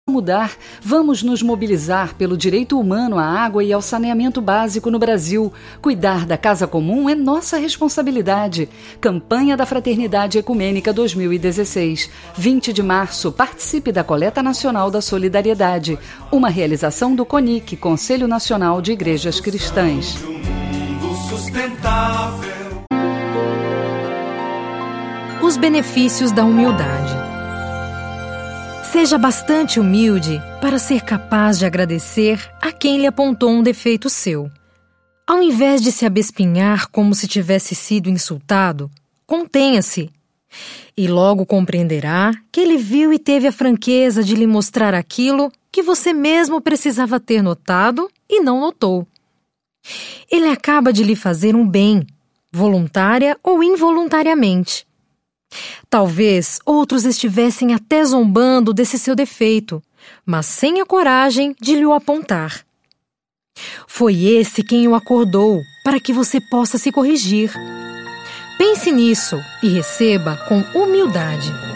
Mudar, vamos nos mobilizar pelo direito humano à água e ao saneamento básico no Brasil. Cuidar da casa comum é nossa responsabilidade. Campanha da Fraternidade Ecumênica 2016. 20 de março, participe da Coleta Nacional da Solidariedade. Uma realização do CONIC, Conselho Nacional de Igrejas Cristãs. Os benefícios da humildade. Seja bastante humilde para ser capaz de agradecer a quem lhe apontou um defeito seu. Ao invés de se abespinhar como se tivesse sido insultado, contenha-se. E logo compreenderá que ele viu e teve a franqueza de lhe mostrar aquilo que você mesmo precisava ter notado e não notou. Ele acaba de lhe fazer um bem, voluntária ou involuntariamente. Talvez outros estivessem até zombando desse seu defeito, mas sem a coragem de lhe o apontar. Foi esse quem o acordou para que você possa se corrigir. Pense nisso e receba com humildade.